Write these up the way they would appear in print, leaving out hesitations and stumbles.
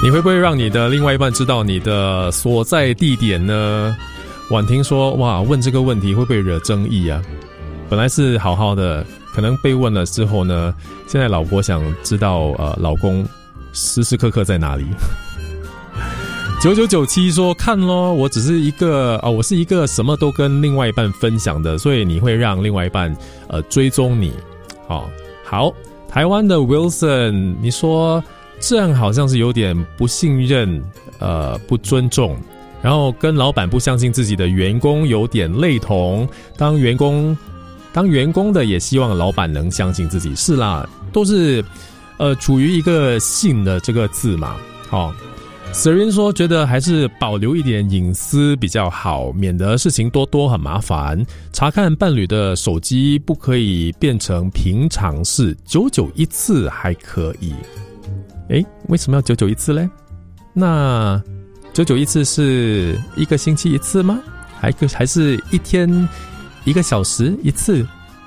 你会不会让你的另外一半知道你的所在地点呢？婉婷说，哇，问这个问题会不会惹争议啊？本来是好好的，可能被问了之后呢，现在老婆想知道老公时时刻刻在哪里。9997说，看咯，我是一个什么都跟另外一半分享的，所以你会让另外一半追踪你。好，台湾的 Wilson 你说这样好像是有点不信任不尊重，然后跟老板不相信自己的员工有点类同，当员工的也希望老板能相信自己，是啦，都是处于一个信的这个字嘛。Serene 说，觉得还是保留一点隐私比较好，免得事情多很麻烦。查看伴侣的手机不可以变成平常事，99一次还可以。为什么要99一次嘞？那99一次是一个星期一次吗？还是一天1个小时一次？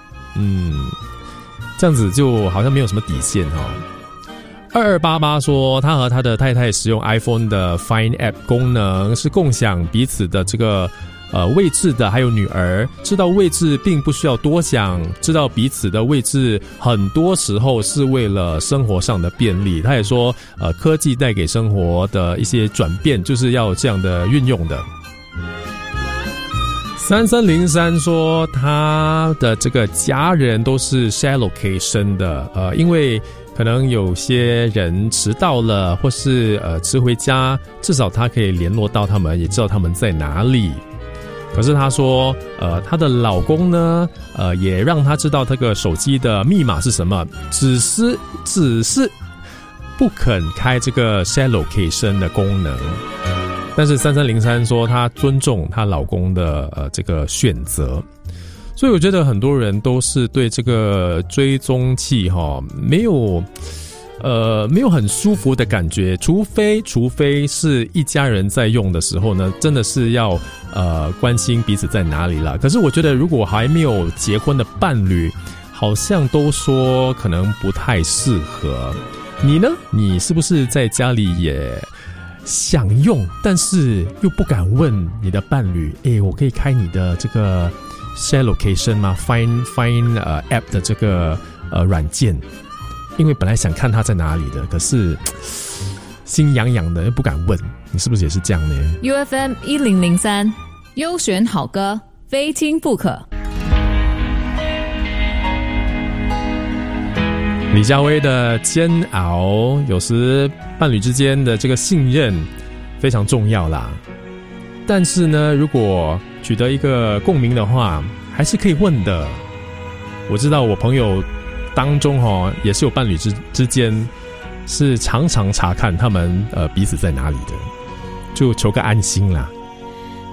这样子就好像没有什么底线2288说，他和他的太太使用 iPhone 的 Find App 功能，是共享彼此的这个位置的，还有女儿知道位置并不需要多想，知道彼此的位置很多时候是为了生活上的便利。他也说科技带给生活的一些转变就是要这样的运用的。3303说，他的这个家人都是 share location 的，因为可能有些人迟到了或是迟回家，至少他可以联络到他们，也知道他们在哪里。可是他说她的老公呢也让她知道这个手机的密码是什么，只是不肯开这个 share location 的功能。但是3303说她尊重她老公的这个选择。所以我觉得很多人都是对这个追踪器没有很舒服的感觉，除非是一家人在用的时候呢，真的是要关心彼此在哪里啦。可是我觉得如果还没有结婚的伴侣，好像都说可能不太适合。你呢？你是不是在家里也想用，但是又不敢问你的伴侣，我可以开你的这个share location 吗？ Find app 的这个软件，因为本来想看他在哪里的，可是心痒痒的又不敢问，你是不是也是这样呢？ UFM 1003优选好歌，非听不可。 李佳薇的煎熬，有时伴侣之间的这个信任非常重要啦，但是呢，如果取得一个共鸣的话，还是可以问的。我知道我朋友当中也是有伴侣之间是常常查看他们彼此在哪里的，就求个安心啦。